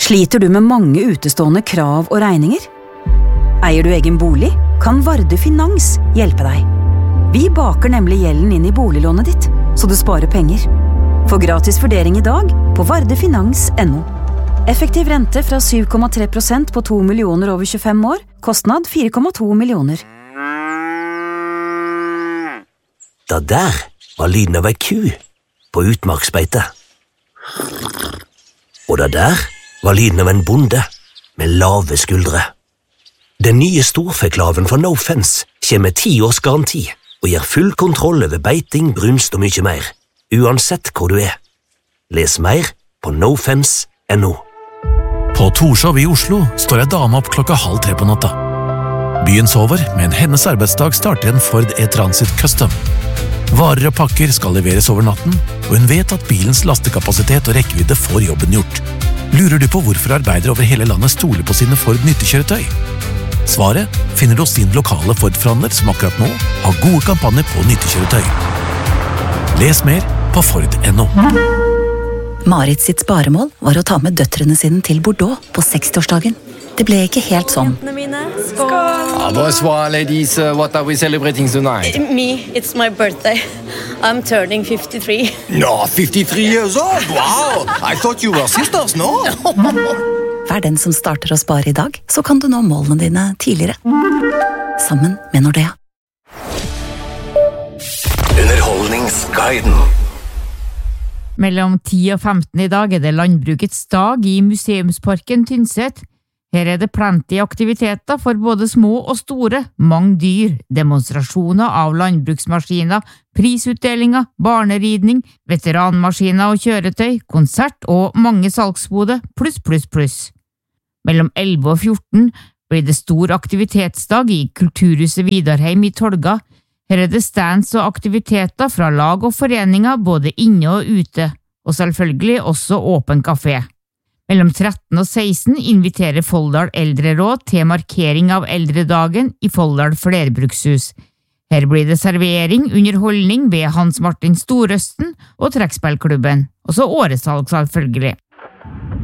Sliter du med mange utestående krav og regninger? Eier du egen bolig, kan Varde Finans hjelpe deg. Vi baker nemlig gjelden inn i boliglånet ditt, så du sparer penger. Få gratis vurdering i dag på vardefinans.no. Effektiv rente fra 7,3% på 2 millioner over 25 år, kostnad 4,2 millioner. Det der var lyden av ei ku på utmarksbeite. Og det der var lyden av en bonde med lave skuldre. Den nye storfeklaven fra No Fence kommer med 10 års garanti og gir full kontroll over beiting, brunst og mye mer, uansett hvor du er. Les mer på nofence.no. På Torshov i Oslo står ei dame opp 2:30 på natta. Byen sover, men hennes arbeidsdag starter en Ford E-Transit Custom. Varer og pakker skal leveres over natten, og hun vet at bilens lastekapasitet og rekkevidde får jobben gjort. Lurer du på hvorfor arbeidere over hele landet stoler på sine Ford nyttekjøretøy? Svaret finner du hos din lokale Ford-forhandler som akkurat nå har gode kampanjer på nyttekjøretøy. Les mer på Ford.no. Marit sitt sparemål var å ta med døtrene sine til Bordeaux på 60-årsdagen. Det ble ikke helt sånn. Skål! Bonsoir, ladies. What are we celebrating tonight? Me, it's my birthday. I'm turning 53. No, 53 years old? Wow! I thought you were sisters, no? Vær den som starter å spare i dag, så kan du nå målene dine tidligere. Sammen med Nordea. Underholdningsguiden. Mellom 10 og 15 i dag er det Landbrukets dag i Museumsparken Tynset. Her er det plenty aktiviteter for både små og store, mange dyr, demonstrasjoner av landbruksmaskiner, prisutdelinger, barneridning, veteranmaskiner og kjøretøy, konsert og mange salgsboder, pluss. Mellom 11 og 14 blir det stor aktivitetsdag i Kulturhuset Vidarheim i Tolga. Her er det stands og aktiviteter fra lag og foreninger både inne og ute, og selvfølgelig også åpen kafé. Mellom 13 og 16 inviterer Folldal Eldreråd til markering av eldredagen i Folldal Flerbrukshus. Her blir det servering, underholdning ved Hans Martin Storøsten og trekkspillklubben, og så åresalg selvfølgelig.